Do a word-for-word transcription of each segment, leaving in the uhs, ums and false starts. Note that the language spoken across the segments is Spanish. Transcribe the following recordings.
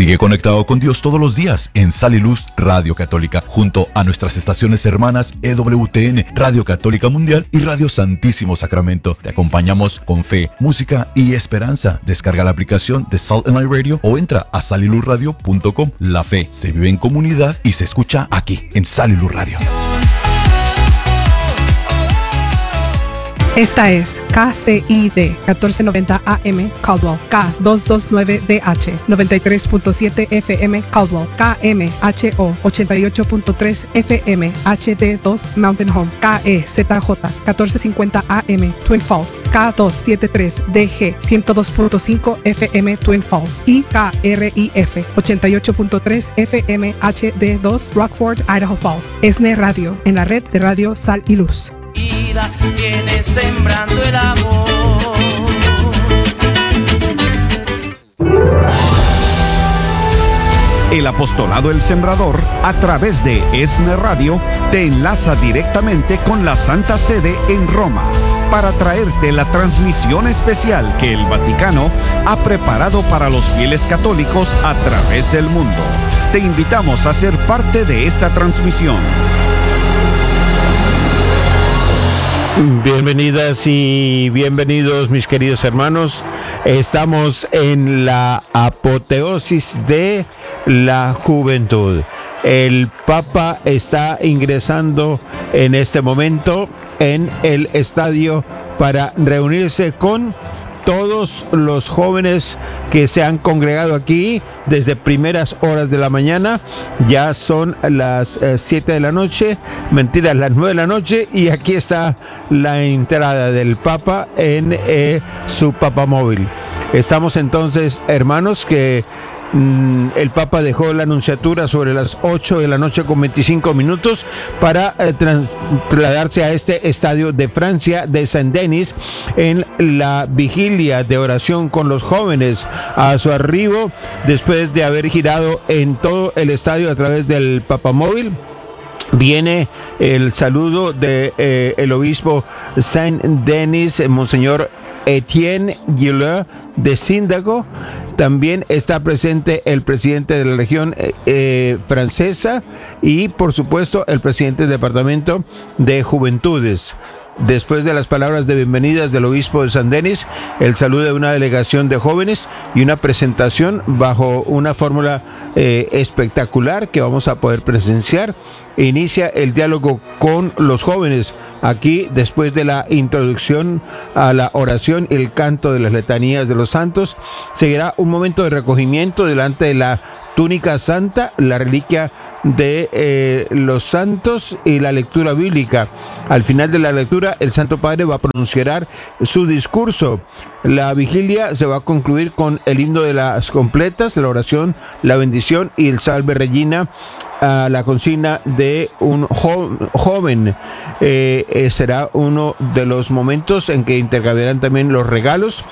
Sigue conectado con Dios todos los días en Sal y Luz Radio Católica, junto a nuestras estaciones hermanas E W T N, Radio Católica Mundial y Radio Santísimo Sacramento. Te acompañamos con fe, música y esperanza. Descarga la aplicación de Salt and Light Radio o entra a sal y luz radio punto com. La fe se vive en comunidad y se escucha aquí en Sal y Luz Radio. Esta es K C I D catorce noventa A M Caldwell, K doscientos veintinueve D H noventa y tres punto siete F M Caldwell, K M H O ochenta y ocho punto tres F M H D dos Mountain Home, K E Z J catorce cincuenta A M Twin Falls, K doscientos setenta y tres D G ciento dos punto cinco F M Twin Falls y K R I F ochenta y ocho punto tres F M H D dos Rockford, Idaho Falls. ESNE Radio, en la red de Radio Sal y Luz. Viene sembrando el amor. El apostolado El Sembrador, a través de ESNE Radio, te enlaza directamente con la Santa Sede en Roma para traerte la transmisión especial que el Vaticano ha preparado para los fieles católicos a través del mundo. Te invitamos a ser parte de esta transmisión. Bienvenidas y bienvenidos, mis queridos hermanos. Estamos en la apoteosis de la juventud. El Papa está ingresando en este momento en el estadio para reunirse con todos los jóvenes que se han congregado aquí desde primeras horas de la mañana. Ya son las siete eh, de la noche, mentiras, las nueve de la noche, y aquí está la entrada del Papa en eh, su papamóvil. Estamos entonces, hermanos, que el Papa dejó la anunciatura sobre las ocho de la noche con veinticinco minutos para eh, trasladarse a este estadio de Francia de Saint-Denis en la vigilia de oración con los jóvenes a su arribo, después de haber girado en todo el estadio a través del papamóvil. Viene el saludo de eh, el obispo Saint-Denis, Monseñor Etienne Guilleux de Síndago. También está presente el presidente de la región eh, eh, francesa y, por supuesto, el presidente del Departamento de Juventudes. Después de las palabras de bienvenidas del obispo de Saint-Denis, el saludo de una delegación de jóvenes y una presentación bajo una fórmula eh, espectacular que vamos a poder presenciar. Inicia el diálogo con los jóvenes. Aquí, después de la introducción a la oración y el canto de las letanías de los santos, seguirá un momento de recogimiento delante de la túnica santa, la reliquia de eh, los santos y la lectura bíblica. Al final de la lectura, el Santo Padre va a pronunciar su discurso. La vigilia se va a concluir con el himno de las completas, la oración, la bendición y el Salve Regina, a la consigna de un jo- joven. Eh, eh, será uno de los momentos en que intercambiarán también los regalos.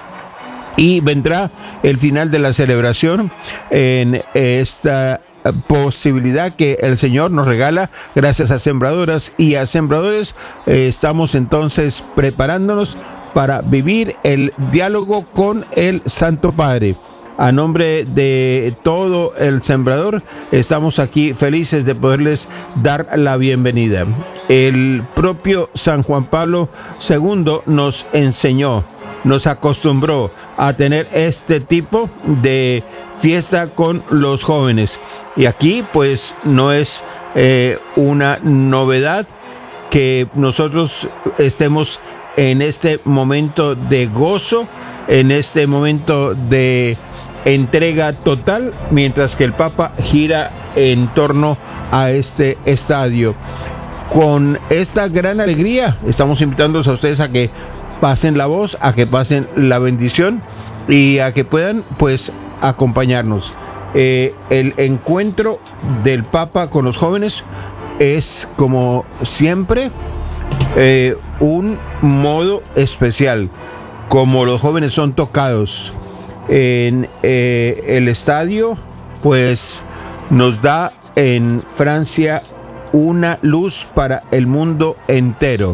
Y vendrá el final de la celebración en esta posibilidad que el Señor nos regala gracias a sembradoras y a sembradores. Eh, estamos entonces preparándonos para vivir el diálogo con el Santo Padre. A nombre de todo el sembrador, estamos aquí felices de poderles dar la bienvenida. El propio San Juan Pablo segundo nos enseñó, nos acostumbró a tener este tipo de fiesta con los jóvenes. Y aquí pues no es eh, una novedad que nosotros estemos en este momento de gozo, en este momento de entrega total, mientras que el Papa gira en torno a este estadio. Con esta gran alegría estamos invitándolos a ustedes a que pasen la voz, a que pasen la bendición y a que puedan pues acompañarnos. Eh, el encuentro del Papa con los jóvenes es, como siempre, eh, un modo especial. Como los jóvenes son tocados en eh, el estadio, pues nos da en Francia una luz para el mundo entero.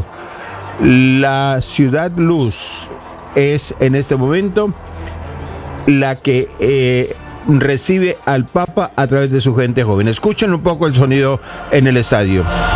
La ciudad luz es en este momento la que eh, recibe al Papa a través de su gente joven. Escuchen un poco el sonido en el estadio.